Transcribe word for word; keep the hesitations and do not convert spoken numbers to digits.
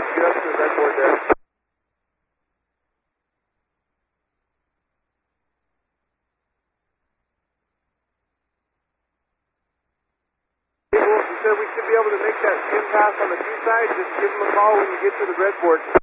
get up to the breadboard there. He said we should be able to make that skin pass on the two sides. Just give him a call when you get to the breadboard.